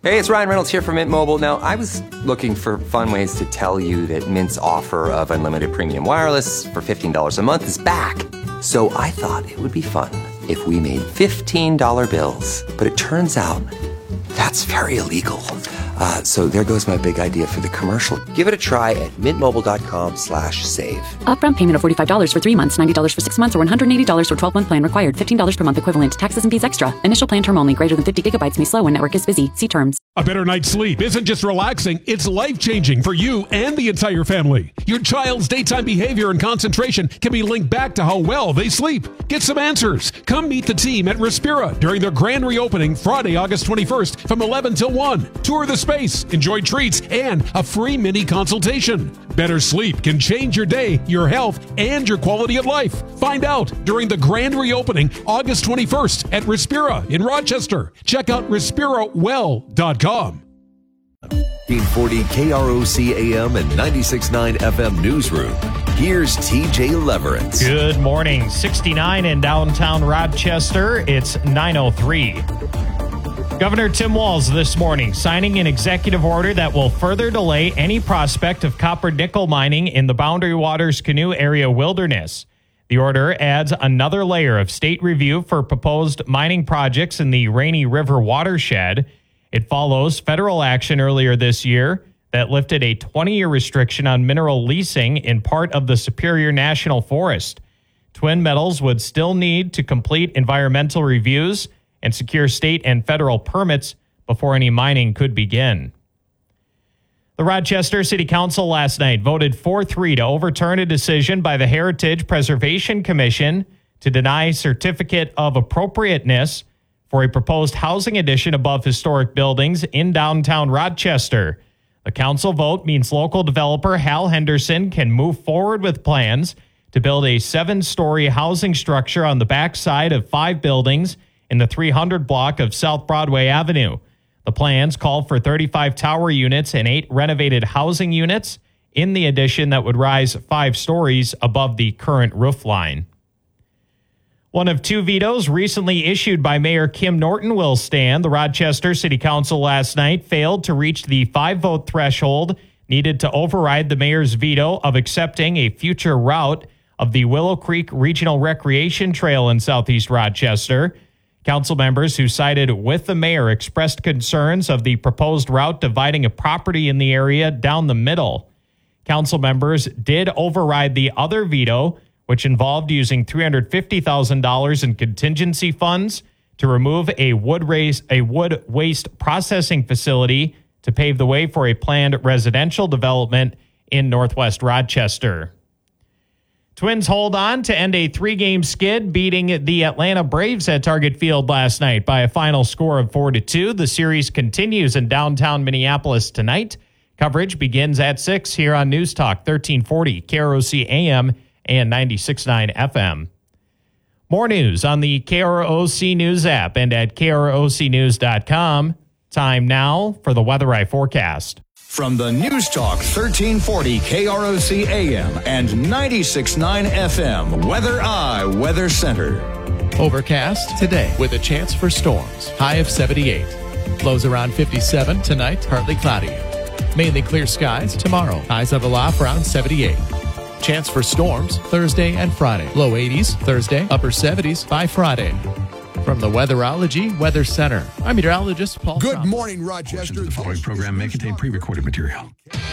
Hey, it's Ryan Reynolds here from Mint Mobile. Now, I was looking for fun ways to tell you that Mint's offer of unlimited premium wireless for $15 a month is back. So I thought it would be fun if we made $15 bills. But it turns out that's very illegal. So there goes my big idea for the commercial. Give it a try at mintmobile.com/save. Upfront payment of $45 for 3 months, $90 for 6 months, or $180 for 12-month plan required. $15 per month equivalent. Taxes and fees extra. Initial plan term only. Greater than 50 gigabytes may slow when network is busy. See terms. A better night's sleep isn't just relaxing, it's life-changing for you and the entire family. Your child's daytime behavior and concentration can be linked back to how well they sleep. Get some answers. Come meet the team at Respira during their grand reopening Friday, August 21st from 11 till 1. Tour the space, enjoy treats, and a free mini consultation. Better sleep can change your day, your health, and your quality of life. Find out during the grand reopening August 21st at Respira in Rochester. Check out respirawell.com. 1540 KROC AM and 96.9 FM Newsroom. Here's TJ Leverett. Good morning. 69 in downtown Rochester. It's 9:03. Governor Tim Walz this morning signing an executive order that will further delay any prospect of copper-nickel mining in the Boundary Waters Canoe Area wilderness. The order adds another layer of state review for proposed mining projects in the Rainy River watershed. It follows federal action earlier this year that lifted a 20-year restriction on mineral leasing in part of the Superior National Forest. Twin Metals would still need to complete environmental reviews and secure state and federal permits before any mining could begin. The Rochester City Council last night voted 4-3 to overturn a decision by the Heritage Preservation Commission to deny certificate of appropriateness for a proposed housing addition above historic buildings in downtown Rochester. The council vote means local developer Hal Henderson can move forward with plans to build a 7-story housing structure on the backside of 5 buildings in the 300 block of South Broadway Avenue. The plans call for 35 tower units and 8 renovated housing units in the addition that would rise 5 stories above the current roof line. One of 2 vetoes recently issued by Mayor Kim Norton will stand. The Rochester City Council last night failed to reach the 5-vote threshold needed to override the mayor's veto of accepting a future route of the Willow Creek Regional Recreation Trail in southeast Rochester. Council members who sided with the mayor expressed concerns of the proposed route dividing a property in the area down the middle. Council members did override the other veto, which involved using $350,000 in contingency funds to remove a wood waste processing facility to pave the way for a planned residential development in northwest Rochester. Twins hold on to end a 3-game skid, beating the Atlanta Braves at Target Field last night by a final score of 4-2. The series continues in downtown Minneapolis tonight. Coverage begins at 6 here on News Talk 1340 KROC AM and 96.9 FM. More news on the KROC News app and at krocnews.com. Time now for the Weather Eye forecast. From the News Talk 1340 KROC AM and 96.9 FM Weather Eye Weather Center. Overcast today with a chance for storms. High of 78. Lows around 57 tonight, partly cloudy. Mainly clear skies tomorrow. Highs of aloft around 78. Chance for storms Thursday and Friday. Low 80s Thursday, upper 70s by Friday. From the Weatherology Weather Center, I'm meteorologist Paul Good Thomas. morning, Rochester. The following program may contain pre-recorded material.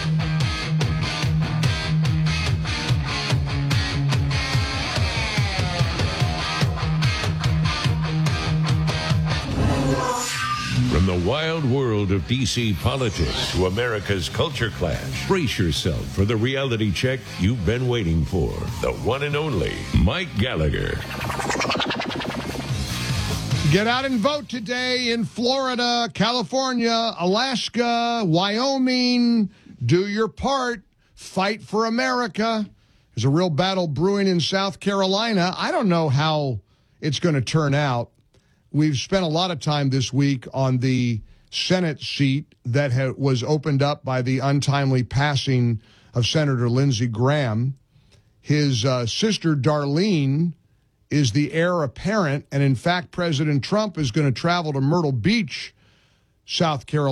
From the wild world of D.C. politics to America's culture clash, brace yourself for the reality check you've been waiting for. The one and only Mike Gallagher. Get out and vote today in Florida, California, Alaska, Wyoming. Do your part. Fight for America. There's a real battle brewing in South Carolina. I don't know how it's going to turn out. We've spent a lot of time this week on the Senate seat that was opened up by the untimely passing of Senator Lindsey Graham. His sister, Darlene, is the heir apparent, and in fact, President Trump is going to travel to Myrtle Beach, South Carolina.